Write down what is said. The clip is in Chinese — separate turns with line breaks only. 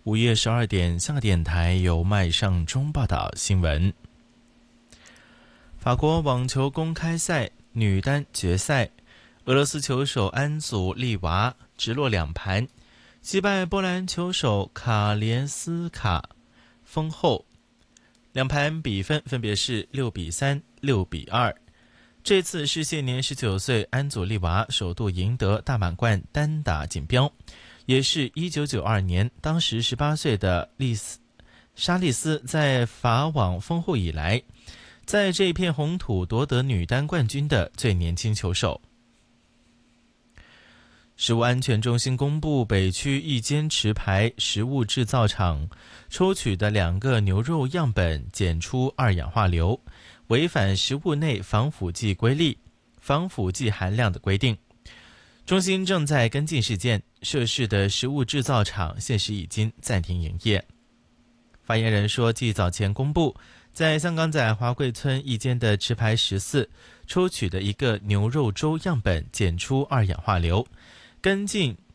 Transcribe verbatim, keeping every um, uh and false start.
午夜十二点，香港电台由麦尚中报道新闻。法国网球公开赛女单决赛，俄罗斯球手安祖利娃直落两盘，击败波兰球手卡连斯卡，封后。两盘比分分别是六比三、六比二。这次是现年十九岁安祖利娃首度赢得大满贯单打锦标，也是一九九二年当时十八岁的丽斯莎莉丝在法网封后以来，在这片红土夺得女单冠军的最年轻球手。食物安全中心公布，北区一间持牌食物制造厂抽取的两个牛肉样本检出二氧化硫，违反食物内防腐剂规例、防腐剂含量的规定。中心正在跟进事件，涉事的食物制造厂现时已经暂停营业。发言人说，继早前公布在香港仔华贵村一间的持牌食肆抽取的一个牛肉粥样本检出二氧化硫，跟进